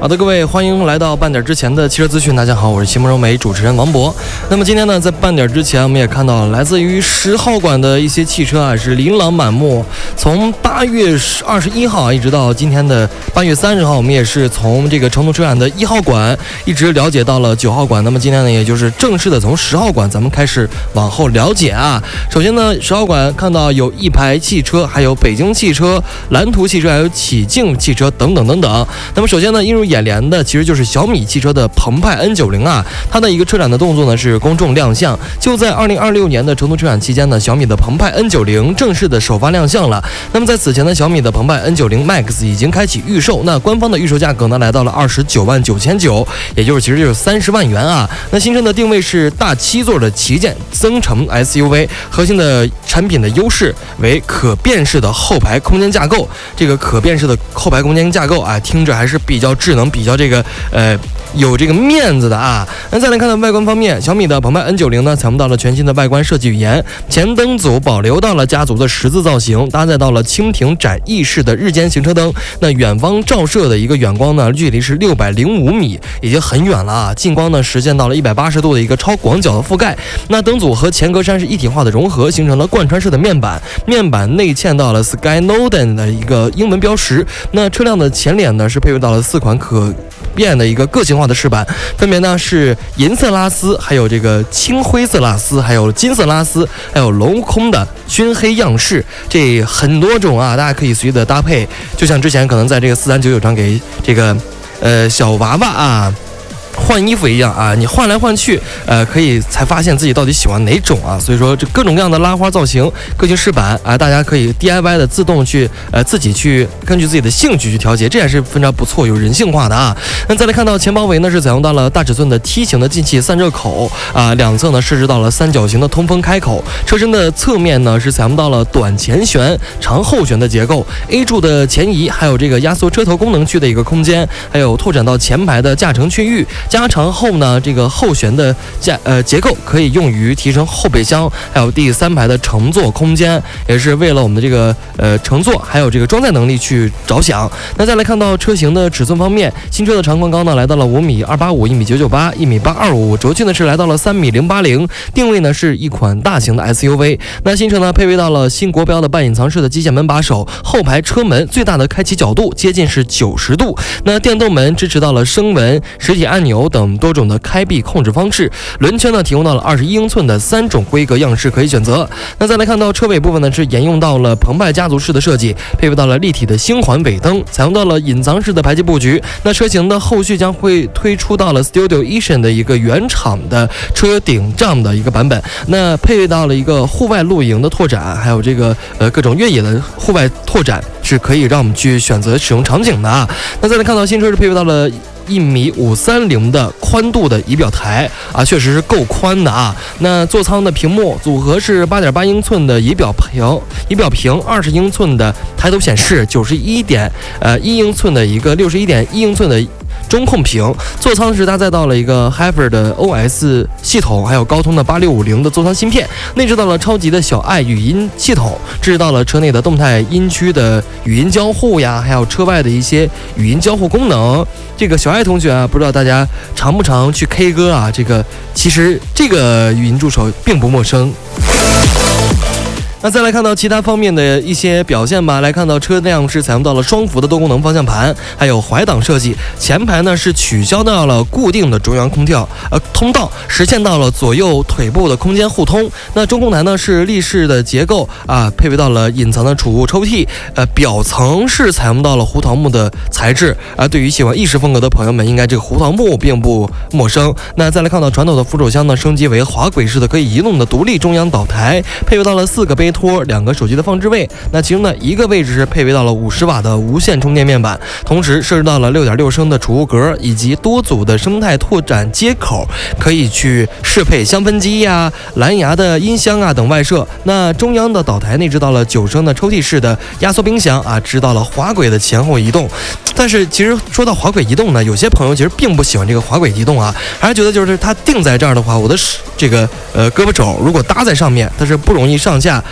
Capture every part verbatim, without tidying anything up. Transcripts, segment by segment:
好的，各位，欢迎来到半点之前的汽车资讯。大家好，我是新梦柔美主持人王博。那么今天呢，在半点之前，我们也看到来自于十号馆的一些汽车啊，是琳琅满目。从八月二十一号啊，一直到今天的八月三十号，我们也是从这个成都车展的一号馆一直了解到了九号馆。那么今天呢，也就是正式的从十号馆咱们开始往后了解啊。首先呢，十号馆看到有一排汽车，还有北京汽车、蓝图汽车，还有启境汽车等等等等。那么首先呢，映入眼帘的其实就是小米汽车的澎湃 N 九十 啊，它的一个车展的动作呢是公众亮相。就在二零二六年的成都车展期间呢，小米的澎湃 N 九十 正式的首发亮相了。那么在此前呢，小米的澎湃 N 九十 Max 已经开启预售，那官方的预售价格呢来到了二十九万九千九，也就是其实就是三十万元啊。那新车的定位是大七座的旗舰增程 S U V， 核心的产品的优势为可变式的后排空间架构。这个可变式的后排空间架构啊，听着还是比较智能，比较这个呃有这个面子的啊。那再来看到外观方面，小米的澎湃 N 九十 呢采用到了全新的外观设计语言，前灯组保留到了家族的十字造型，搭载到了蜻蜓展翼式的日间行车灯。那远方照射的一个远光呢，距离是六百零五米，已经很远了啊。近光呢实现到了一百八十度的一个超广角的覆盖。那灯组和前格栅是一体化的融合，形成了贯穿式的面板，面板内嵌到了 Sky Northern 的一个英文标识。那车辆的前脸呢是配备到了四款可变的一个个性化的饰板，分别呢是银色拉丝，还有这个青灰色拉丝，还有金色拉丝，还有镂空的熏黑样式，这很多种啊，大家可以随意的搭配。就像之前可能在这个四三九九上给这个呃小娃娃啊换衣服一样啊，你换来换去，呃，可以才发现自己到底喜欢哪种啊。所以说，这各种各样的拉花造型、个性饰板啊，大家可以 D I Y 的自动去呃自己去根据自己的兴趣去调节，这也是非常不错、有人性化的啊。那再来看到前包围呢，是采用到了大尺寸的梯形的进气散热口啊，两侧呢设置到了三角形的通风开口，车身的侧面呢是采用到了短前悬、长后悬的结构 ，A 柱的前移，还有这个压缩车头功能区的一个空间，还有拓展到前排的驾乘区域。加长后呢，这个后悬的架呃结构可以用于提升后备箱，还有第三排的乘坐空间，也是为了我们的这个呃乘坐还有这个装载能力去着想。那再来看到车型的尺寸方面，新车的长宽高呢来到了五米二八五、一米九九八、一米八二五，轴距呢是来到了三米零八零，定位呢是一款大型的 S U V。那新车呢配备到了新国标的半隐藏式的机械门把手，后排车门最大的开启角度接近是九十度。那电动门支持到了声纹、实体按钮等多种的开闭控制方式，轮圈呢提供到了二十一英寸的三种规格样式可以选择。那再来看到车尾部分呢，是沿用到了澎湃家族式的设计，配备到了立体的星环尾灯，采用到了隐藏式的排气布局。那车型的后续将会推出到了 Studio Edition 的一个原厂的车顶帐的一个版本，那配备到了一个户外露营的拓展，还有这个呃各种越野的户外拓展，是可以让我们去选择使用场景的啊。那再来看到新车是配备到了一米五三零的宽度的仪表台啊，确实是够宽的啊。那座舱的屏幕组合是八点八英寸的仪表屏，仪表屏二十英寸的抬头显示，九十一点呃一英寸的一个六十一点一英寸的中控屏。座舱是搭载到了一个 H Y F E R 的 O S 系统，还有高通的八六五零的座舱芯片，内置到了超级的小爱语音系统，支持到了车内的动态音区的语音交互呀，还有车外的一些语音交互功能。这个小爱同学啊，不知道大家常不常去 K 歌啊？这个其实这个语音助手并不陌生。那再来看到其他方面的一些表现吧。来看到车辆是采用到了双幅的多功能方向盘，还有怀档设计。前排呢是取消到了固定的中央空调呃通道，实现到了左右腿部的空间互通。那中控台呢是立式的结构啊，配备到了隐藏的储物抽屉。呃，表层是采用到了胡桃木的材质啊。对于喜欢意式风格的朋友们，应该这个胡桃木并不陌生。那再来看到传统的扶手箱呢，升级为滑轨式的可以移动的独立中央岛台，配备到了四个杯托，两个手机的放置位。那其中呢一个位置是配备到了五十瓦的无线充电面板，同时设置到了六点六升的储物格以及多组的生态拓展接口，可以去适配香氛机呀、蓝牙的音箱啊等外设。那中央的岛台内置到了九升的抽屉式的压缩冰箱啊，知道了滑轨的前后移动。但是其实说到滑轨移动呢，有些朋友其实并不喜欢这个滑轨移动啊，还是觉得就是它定在这儿的话，我的这个呃胳膊肘如果搭在上面，它是不容易上下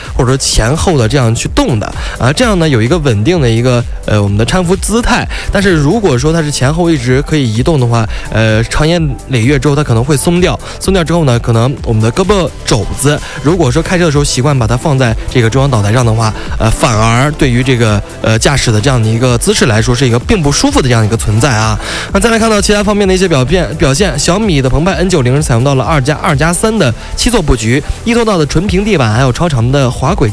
或者说前后的这样去动的啊，这样呢有一个稳定的一个呃我们的搀扶姿态。但是如果说它是前后一直可以移动的话，呃，长年累月之后它可能会松掉，松掉之后呢，可能我们的胳膊肘子，如果说开车的时候习惯把它放在这个中央岛台上的话，呃，反而对于这个呃驾驶的这样的一个姿势来说，是一个并不舒服的这样一个存在啊。那再来看到其他方面的一些表现表现，小米的澎湃 N 九零 是采用到了二加二加三的七座布局，一通道的纯平地板，还有超长的滑轨